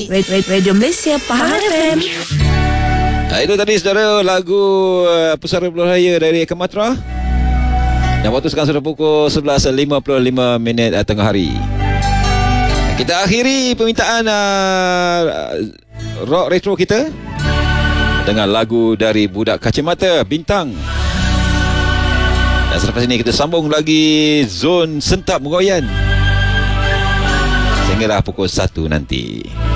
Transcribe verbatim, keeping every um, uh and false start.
Radio Malaysia Pahang F M. Nah, itu tadi saudara lagu uh, Pusara Peluh Raya dari Kamatra. Yang waktu sekarang sudah pukul sebelas lima puluh lima minit uh, tengah hari. Kita akhiri permintaan uh, rock retro kita dengan lagu dari Budak Kacamata Bintang. Dan selepas ini kita sambung lagi Zon Sentap Megoyan sehinggalah pukul satu nanti.